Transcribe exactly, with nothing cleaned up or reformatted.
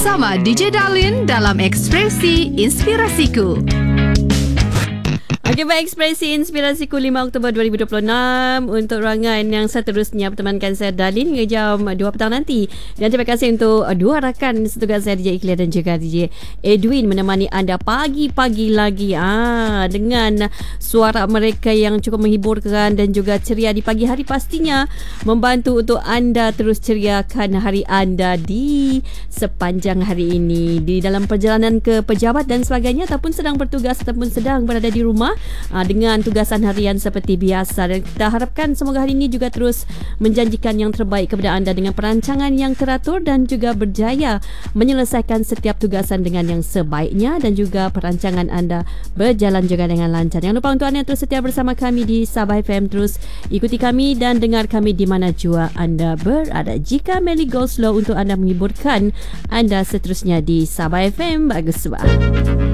bersama D J Darlin dalam Ekspresi Inspirasiku. Okey, baik, Ekspresi Inspirasiku lima Oktober dua ribu dua puluh enam. Untuk ruangan yang seterusnya bertemankan saya Darlin hingga jam dua petang nanti. Dan terima kasih untuk dua rakan setugas saya, D J Ikhlas dan juga D J Edwin, menemani anda pagi-pagi lagi ah dengan suara mereka yang cukup menghiburkan dan juga ceria di pagi hari, pastinya membantu untuk anda terus ceriakan hari anda di sepanjang hari ini, di dalam perjalanan ke pejabat dan sebagainya, ataupun sedang bertugas ataupun sedang berada di rumah Aa, dengan tugasan harian seperti biasa. Dan kita harapkan semoga hari ini juga terus menjanjikan yang terbaik kepada anda dengan perancangan yang teratur dan juga berjaya menyelesaikan setiap tugasan dengan yang sebaiknya, dan juga perancangan anda berjalan juga dengan lancar. Jangan lupa untuk anda terus setia bersama kami di Sabah F M. Terus ikuti kami dan dengar kami di mana jua anda berada. Jika Melly Go Slow untuk anda menghiburkan anda seterusnya di Sabah F M. Bagus, Sabah.